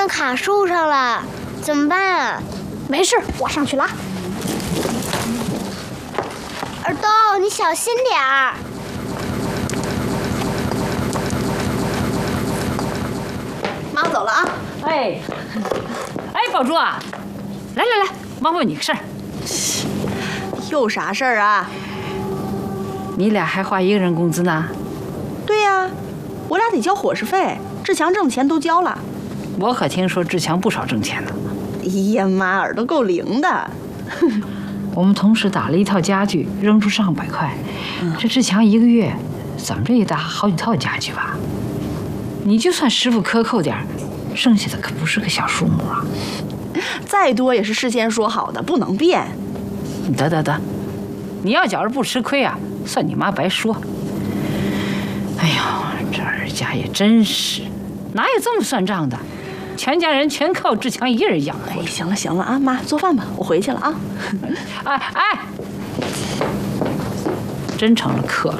卡树上了，怎么办啊？ 没事，我上去拉。 耳朵，你小心点儿。 妈走了啊！ 哎，宝珠啊，来，妈问你个事儿。 有啥事儿啊？ 你俩还花一个人工资呢？ 对呀，我俩得交伙食费，志强挣的钱都交了。 我可听说志强不少挣钱呢。 哎呀妈，耳朵够灵的。 我们同时打了一套家具，扔出上百块。这志强一个月怎么着也打好几套家具吧？你就算师傅克扣点，剩下的可不是个小数目啊。 再多也是事先说好的，不能变。 得，你要觉着不吃亏啊，算你妈白说。哎呦，这二家也真是，哪有这么算账的？全家人全靠志强一人养活着。 行了啊，妈做饭吧，我回去了啊。 哎，真成了客了。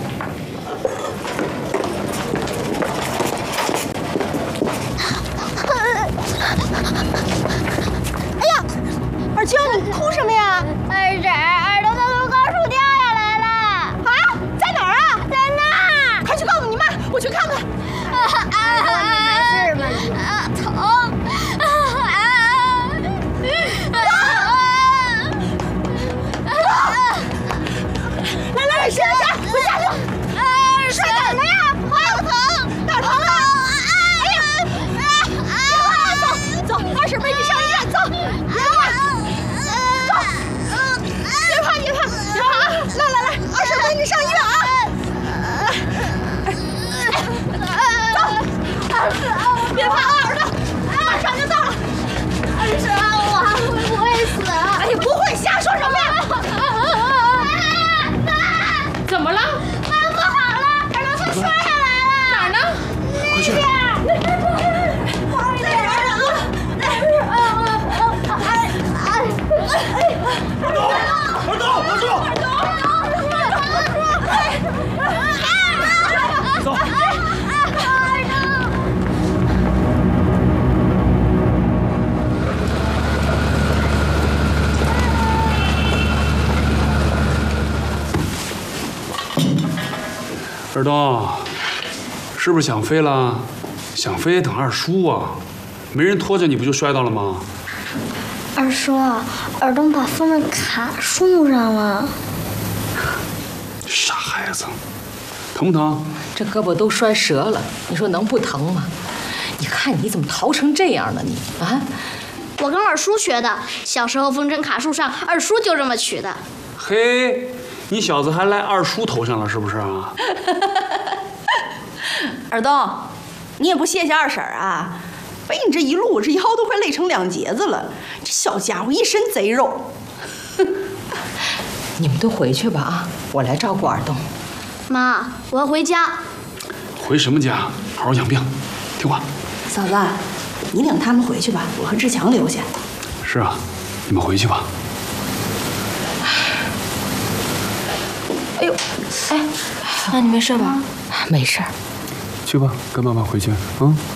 哎呀，二舅，你哭什么呀？ 二婶，耳朵从高处掉下来了。 啊，在哪儿啊？ 在那儿。 快去告诉你妈，我去看看。 没事吧？疼。 来，谁回家去？摔哪儿了呀？好疼，哪儿疼啊？走，二婶背你上医院，走，别怕啊！来，二婶背你上医院啊！走，别怕啊，耳朵，马上就到了。 二婶，我还会不会死啊？ 哎呀，不会，瞎说什么呀？ 怎么了？ 妈不好了，耳朵快摔下来了。 哪儿呢？ 快去！ 耳朵，我住！走。耳朵，是不是想飞了？想飞等二叔啊！没人拖着你不就摔到了吗？ 二叔，耳东把风筝卡树上了。 傻孩子，疼不疼？ 这胳膊都摔折了，你说能不疼吗？你看你怎么逃成这样了你啊！ 我跟二叔学的，小时候风筝卡树上，二叔就这么取的。 嘿，你小子还赖二叔头上了是不是啊？ 耳东，你也不谢谢二婶啊！背你这一路，我这腰都快累成两截子了。这小家伙一身贼肉。 你们都回去吧啊，我来照顾耳东。 妈，我要回家。 回什么家？好好养病，听话。 嫂子，你领他们回去吧，我和志强留下。 是啊，你们回去吧。 哎呦，哎， 那你没事吧？ 没事儿。 去吧，跟爸爸回去啊。